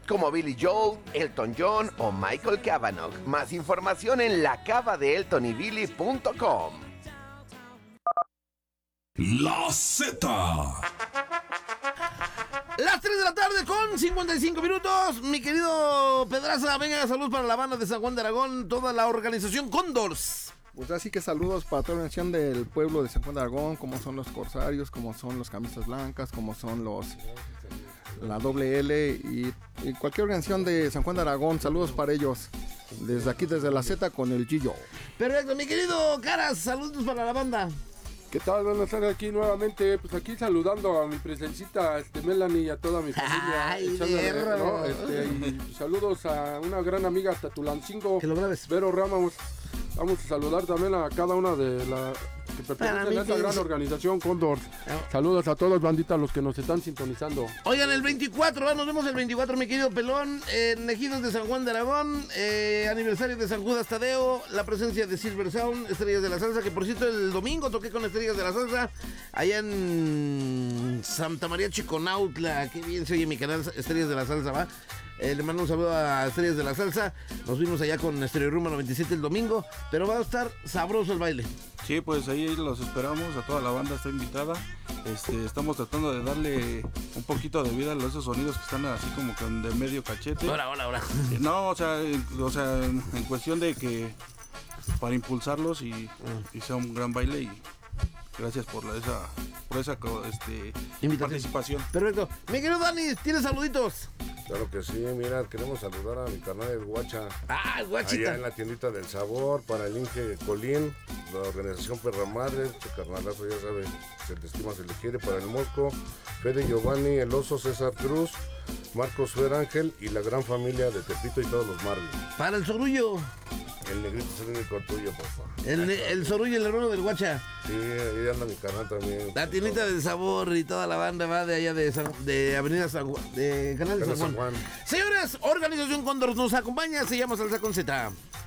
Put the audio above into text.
como Billy Joel, Elton John o Michael Cavanaugh. Más información en lacavadeeltonybilly.com. La Z. Las 3 de la tarde con 55 minutos. Mi querido Pedraza, venga, saludos para la banda de San Juan de Aragón, toda la organización Cóndors. Pues así que saludos para toda la nación del pueblo de San Juan de Aragón, como son los corsarios, como son los camisas blancas, como son la doble L y cualquier organización de San Juan de Aragón. Saludos para ellos. Desde aquí, desde la Z con el Gillo. Perfecto, mi querido Caras, saludos para la banda. ¿Qué tal? Buenas tardes aquí nuevamente, pues aquí saludando a mi presencita, Melanie y a toda mi familia. Ay, ¿no? Y saludos a una gran amiga hasta Tulancingo, que lo grabes. Vero Ramos. Vamos a saludar también a cada una de la que pertenecen a esta gran organización Cóndor. Saludos a todos, banditas, los que nos están sintonizando. Oigan, el 24, nos vemos el 24, mi querido Pelón, en Ejidos de San Juan de Aragón, aniversario de San Judas Tadeo, la presencia de Silver Sound, Estrellas de la Salsa, que por cierto el domingo toqué con Estrellas de la Salsa, allá en Santa María Chiconautla, qué bien se oye mi canal Estrellas de la Salsa, ¿va? Le mando un saludo a Estrellas de la Salsa. Nos vimos allá con Estéreo Rumba 97 el domingo, pero va a estar sabroso el baile. Sí, pues ahí los esperamos, a toda la banda está invitada. Estamos tratando de darle un poquito de vida a esos sonidos que están así como que de medio cachete. Hola. No, o sea, en cuestión de que para impulsarlos y sea un gran baile, y gracias por esa participación. Perfecto. Mi querido Dani, ¿tienes saluditos? Claro que sí, mira, queremos saludar a mi carnal el Guacha. Ah, el Guachita. Allá en la tiendita del sabor, para el Inge Colín, la organización Perra Madre, este carnalazo ya sabe, se le estima, se le quiere, para el Mosco, Fede Giovanni, el Oso, César Cruz, Marcos Fer Ángel y la gran familia de Tepito y todos los Marvin. Para el Sorullo. El negrito es el único tuyo, papá. El Sorullo, el hermano del Guacha. Sí, ahí anda mi carnal también. La tiendita del sabor y toda la banda va de allá de Avenida San Juan, de Canal de San Juan. Señores, Organización Cóndor nos acompaña, se llama Salsa con Z.